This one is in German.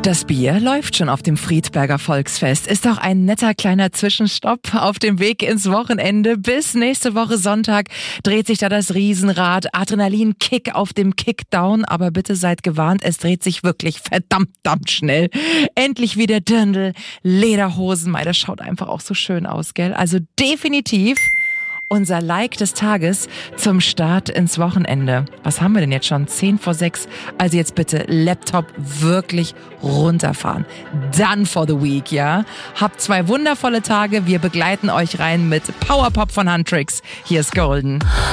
Das Bier läuft schon auf dem Friedberger Volksfest. Ist doch ein netter kleiner Zwischenstopp auf dem Weg ins Wochenende. Bis nächste Woche Sonntag dreht sich da das Riesenrad. Adrenalin-Kick auf dem Kickdown. Aber bitte seid gewarnt, es dreht sich wirklich verdammt schnell. Endlich wieder Dirndl, Lederhosen. Mei, das schaut einfach auch so schön aus, gell? Also definitiv unser Like des Tages zum Start ins Wochenende. Was haben wir denn jetzt schon? 5:10. Also jetzt bitte Laptop wirklich runterfahren. Done for the week, ja? Habt 2 wundervolle Tage. Wir begleiten euch rein mit Powerpop von Huntrix. Hier ist Golden.